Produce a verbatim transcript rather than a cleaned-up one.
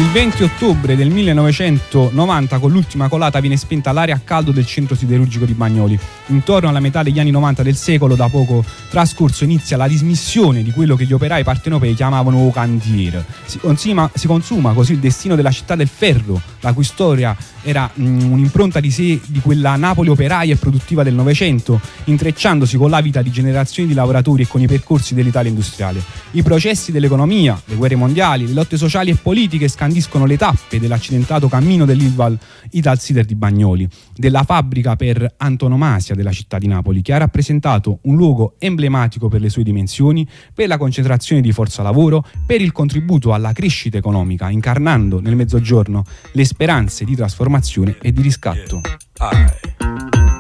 Il venti ottobre del millenovecentonovanta, con l'ultima colata, viene spenta l'area a caldo del centro siderurgico di Bagnoli. Intorno alla metà degli anni novanta del secolo, da poco trascorso, inizia la dismissione di quello che gli operai partenopei chiamavano cantiere. Si consuma, si consuma così il destino della città del ferro, la cui storia era mh, un'impronta di sé di quella Napoli operaia e produttiva del Novecento, intrecciandosi con la vita di generazioni di lavoratori e con i percorsi dell'Italia industriale. I processi dell'economia, le guerre mondiali, le lotte sociali e politiche scandiscono le tappe dell'accidentato cammino dell'Ilval Italsider di Bagnoli, della fabbrica per antonomasia della città di Napoli, che ha rappresentato un luogo emblematico per le sue dimensioni, per la concentrazione di forza lavoro, per il contributo alla crescita economica, incarnando nel Mezzogiorno le speranze di trasformazione e di riscatto. Yeah.